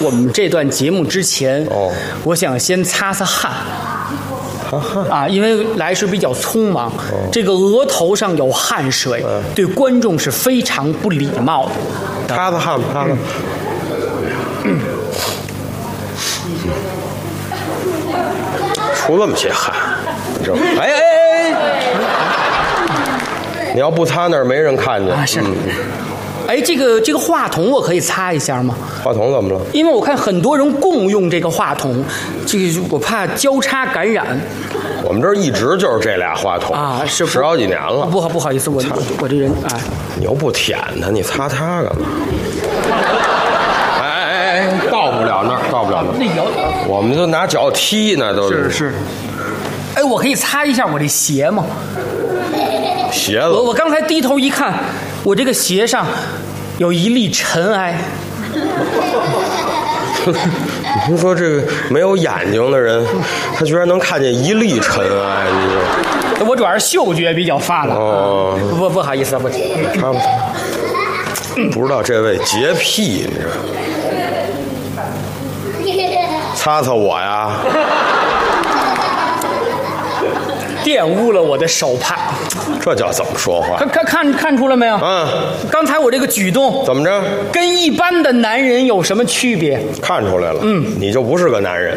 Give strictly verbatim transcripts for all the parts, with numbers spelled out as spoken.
我们这段节目之前， 哦， 我想先擦擦汗。 擦汗啊，因为来时比较匆忙，哦、这个额头上有汗水，嗯、对观众是非常不礼貌的。 擦擦汗，擦擦。嗯。出那么些汗，你知道吗？哎哎哎！你要不擦那儿，没人看见。 啊，是。嗯哎，这个这个话筒我可以擦一下吗？ 话筒怎么了？ 因为我看很多人共用这个话筒，这个我怕交叉感染。 我们这儿一直就是这俩话筒啊，是十好几年了。 不好不好意思，我我这人哎， 你又不舔它，你擦它干嘛？哎哎哎，到不了那儿，到不了那儿。 那有， 我们就拿脚踢呢，都是是。哎，我可以擦一下我这鞋吗？ 鞋子。 我我刚才低头一看，我这个鞋上有一粒尘埃。 你说这个没有眼睛的人，他居然能看见一粒尘埃？你我主要是嗅觉比较发达。哦，不不好意思，不擦不擦。不知道这位洁癖，你知道？擦擦我呀！ 玷污了我的手帕， 这叫怎么说话？ 看看看看出来没有？ 嗯， 刚才我这个举动怎么着？ 跟一般的男人有什么区别？ 看出来了，嗯，你就不是个男人。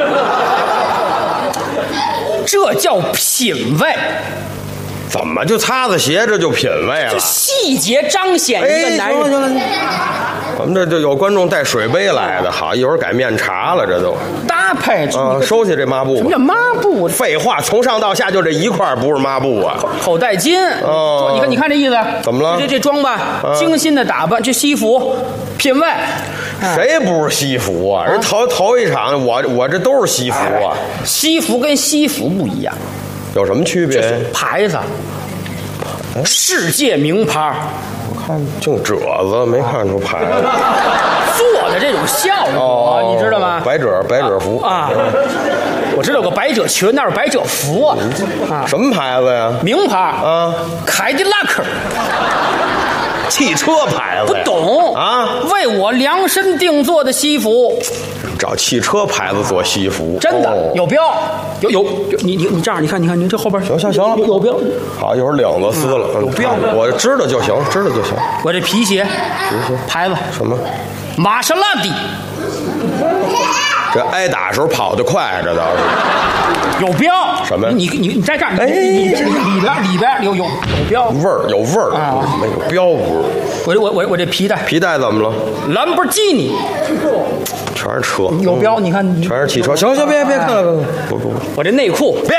这叫品味。 怎么就擦擦鞋这就品味了？ 这细节彰显一个男人。 哎、行了行了，我们这就有观众带水杯来的，好，一会儿改面茶了，这都搭配啊，收起这抹布。 什么叫抹布？ 废话，从上到下就这一块，不是抹布啊。 口, 口袋巾。哦，你看你看这意思。 怎么了？ 这这装扮，啊、精心的打扮，这西服，品味。 谁不是西服啊？啊人头头一场，我我这都是西服啊。 西服跟西服不一样。 有什么区别？ 牌子，世界名牌。 我看净褶子，没看出牌子。 做的这种效果，哦、你知道吗？ 百褶百褶服啊！我知道有个百褶裙，那是百褶服啊。 啊什么牌子呀？ 名牌啊， 凯迪拉克。 汽车牌子不懂啊？ 为我量身定做的西服。 找汽车牌子做西服， 真的、哦、有标，有有你你你这样，你看你看你这后边行行行了， 有标。 好，一会儿领子撕了， 嗯、有标， 我知道就行，知道就行。 我这皮鞋， 皮鞋牌子什么？ 玛莎拉蒂。 这挨打时候跑得快，这倒是。 有标什么？ 你你你在这儿， 哎， 你里边里边有有有标， 味儿有味儿啊，没有标不是。 我我我我这皮带， 皮带怎么了？ 兰博基尼。 全是车， 有标，你看， 全是汽车。行行，别别看了，不不不， 我这内裤别，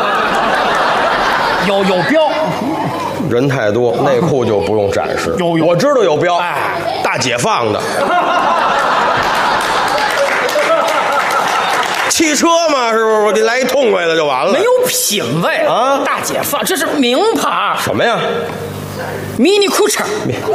有有标， 人太多，内裤就不用展示。 有有， 我知道有标， 哎， 大解放的。汽车嘛，是不是？我给你来一痛快的就完了。 没有品位啊！大解放，这是名牌。 什么呀？ 迷你裤衩。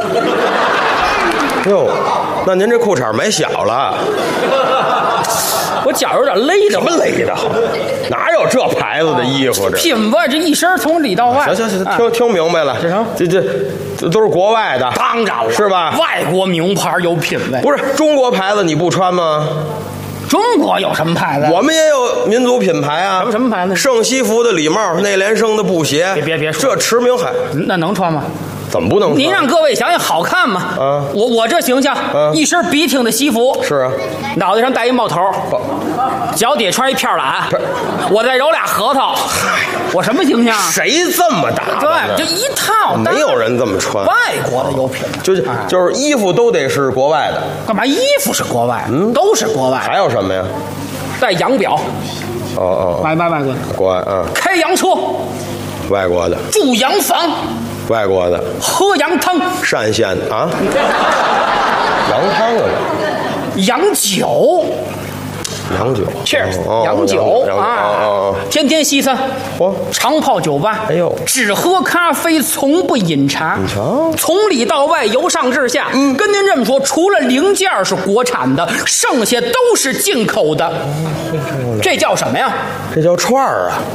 哟，那您这裤衩买小了。 我脚有点勒的。 什么勒的？哪有这牌子的衣服？这品味，这一身从里到外。 行行行，听听明白了。 这什么？ 这这这都是国外的。 当然了， 是吧？ 外国名牌有品位。 不是中国牌子，你不穿吗？ 中国有什么牌子？ 我们也有民族品牌啊。 什么什么牌子？ 圣西服的礼帽，内联升的布鞋。 别别别说， 这驰名海， 那能穿吗？ 怎么不能穿？ 您让各位想想，好看吗？ 啊， 我我这形象，啊、一身笔挺的西服， 是啊， 脑袋上戴一帽头，脚底穿一片蓝，我再揉俩核桃，我什么形象？ 谁这么打扮？ 对，就一套， 没有人这么穿。 外国的有品位， 就是就是衣服都得是国外的。 干嘛？衣服是国外，嗯，都是国外。 还有什么呀？ 戴洋表。 哦哦， 外外外国的。 国外啊。 开洋车。 外国的。 住洋房。外国的。 喝洋汤。 单县啊。洋汤啊。 洋酒。 洋酒 ，Cheers， 洋酒啊，天天西餐， 嚯， 常泡酒吧， 哎呦， 只喝咖啡，从不饮茶。 你瞧， 从里到外，由上至下，嗯，跟您这么说，除了零件是国产的，剩下都是进口的。这叫什么呀？ 这叫串儿啊！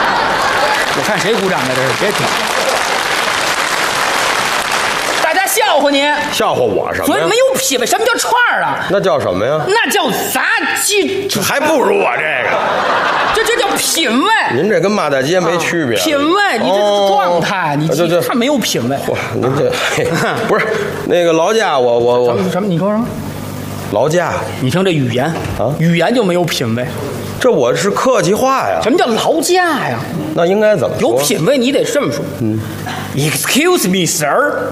我看谁鼓掌的，这是别听。大家笑话你， 笑话我什么呀？ 所以没有品位。什么叫串儿啊？ 那叫什么呀？ 那叫杂技， 还不如我这个。 这这叫品味。 您这跟骂大街没区别。 啊、品味，你这是状态，哦、你这这他没有品味。 哇，您这不是那个劳驾，我我我什么什么？你说什么？ 劳驾？ 你听这语言啊， 语言就没有品味。 这我是客气话呀。 什么叫劳驾呀？ 那应该怎么说？ 有品位，你得这么说。嗯 ，Excuse me, sir。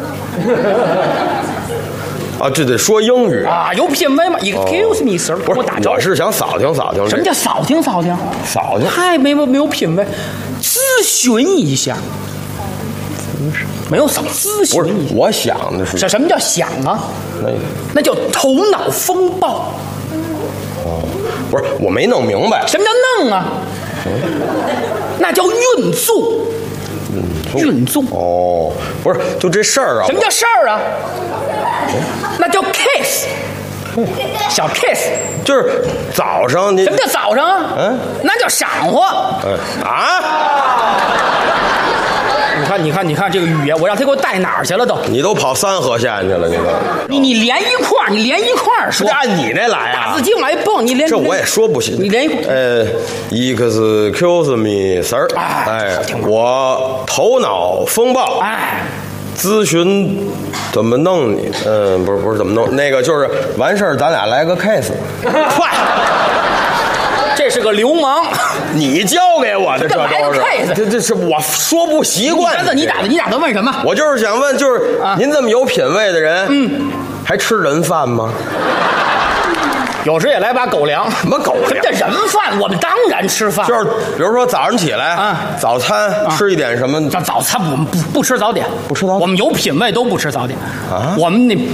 啊，这得说英语啊，有品位吗 ？Excuse me, sir。 不是， 我打招呼。 我是想扫听扫听。 什么叫扫听扫听？ 扫听太没有没有品位，咨询一下。没有扫，咨询一下。 我想的是什什么叫想啊？ 那那叫头脑风暴。 哦，不是，我没弄明白。 什么叫弄啊？那叫运作。运作。 哦，不是，就这事儿啊。 什么叫事儿啊？那叫 case。小 case 就是早上你什么叫早上啊？ 嗯， 那叫晌午。 嗯啊。 你看，你看，你看这个语言，我让他给我带哪儿去了都？ 你都跑三河县去了，你都。 你你连一块儿，你连一块儿说。 按你那来啊？ 打字机往外蹦，你连。 这我也说不行。 你连一块。 呃 ，excuse me, sir。 哎， 我头脑风暴。 哎。 咨询怎么弄你？嗯，不是不是怎么弄，那个就是完事儿，咱俩来个 case。 快。这是个流氓， 你教给我的，这都是，这这是我说不习惯。 你你打的，你打的问什么？ 我就是想问，就是您这么有品位的人，嗯，还吃人饭吗？ 有时也来把狗粮。 什么狗粮？ 什么叫人饭？我们当然吃饭。 就是比如说早上起来啊，早餐吃一点什么？ 叫早餐，我们不不吃早点， 不吃早点。 我们有品位都不吃早点啊。 我们那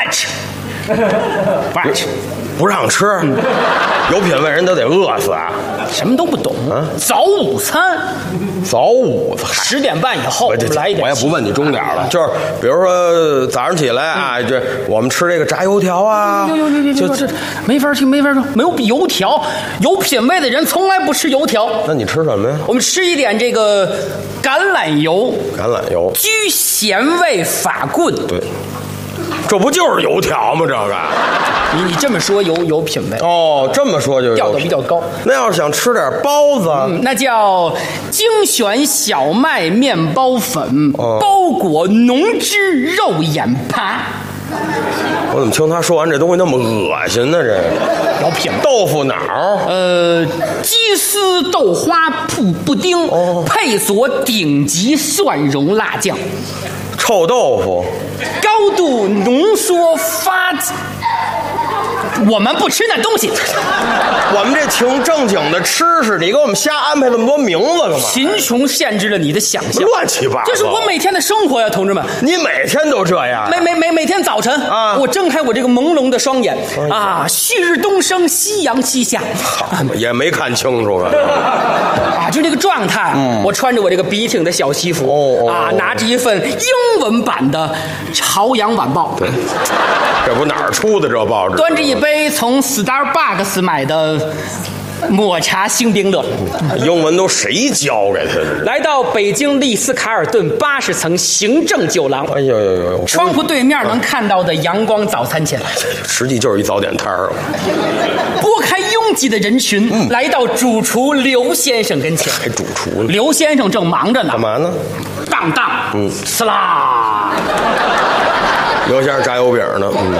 brunch。brunch 不让吃，嗯、有品位人都得饿死啊！ 什么都不懂啊！早午餐， 早午餐十点半以后我们来一点。 我也不问你钟点了，就是比如说早上起来啊，这、嗯、我们吃这个炸油条啊， 就这没法听，没法说，没有油条。有品位的人从来不吃油条。 那你吃什么呀？ 我们吃一点这个橄榄油， 橄榄油， 居咸味法棍。 对。这不就是油条吗？这个， 你你这么说有有品位哦，这么说就有调的比较高。 那要是想吃点包子， 嗯、那叫精选小麦面包粉，哦、包裹浓汁肉眼扒。 我怎么听他说完这东西那么恶心呢？这有品位。 豆腐脑， 呃，鸡丝豆花布布丁，哦、配佐顶级蒜蓉辣酱。 臭豆腐， 高度浓缩发，我们不吃那东西。 我们这挺正经的吃食，你给我们瞎安排那么多名字干嘛？ 贫穷限制了你的想象， 乱七八糟。 这是我每天的生活呀，同志们。 你每天都这样？ 每每每每天早晨啊， 我睁开我这个朦胧的双眼啊，旭日东升，夕阳西下， 也没看清楚啊。 啊，就这个状态。嗯，我穿着我这个笔挺的小西服， 哦哦、 啊，拿着一份英文版的《朝阳晚报》。 对，这不哪儿出的这报纸？ 端着一杯从 Starbucks 买的抹茶星冰乐。 英文都谁教给他的？ 来到北京丽思卡尔顿八十层行政酒廊。 哎呦呦呦！ 窗户对面能看到的阳光早餐前， 实际就是一早点摊儿。 拨开拥挤的人群，嗯、来到主厨刘先生跟前。 还主厨呢？ 刘先生正忙着呢。 干嘛呢？ 当当，嗯，呲啦。 刘先生炸油饼呢。嗯。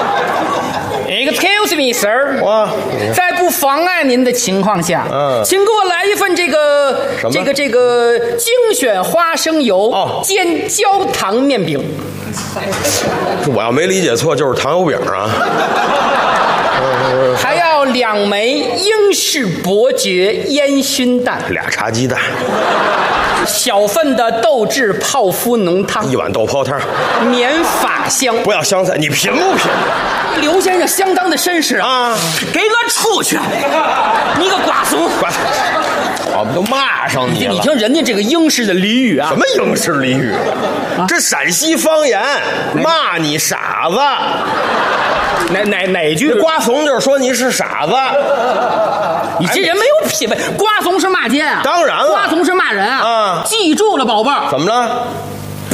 Excuse me, sir。 哇， 在不妨碍您的情况下，嗯，请给我来一份这个这个这个精选花生油、哦、煎焦糖面饼。 我要没理解错，就是糖油饼啊。 还要两枚英式伯爵烟熏蛋， 俩茶鸡蛋， 小份的豆制泡芙浓汤， 一碗豆泡汤， 免法香。 不要香菜，你品不品？ 刘先生相当的绅士啊！给我出去！你个瓜怂！ 瓜怂！我们都骂上你了。 你听人家这个英式的俚语啊， 什么英式俚语？啊、这陕西方言，骂你傻子。 哪哪哪句？ 瓜怂就是说你是傻子。 你这人没有品位。瓜怂是骂街啊？ 当然了， 瓜怂是骂人啊！啊，记住了，宝贝儿。 怎么了？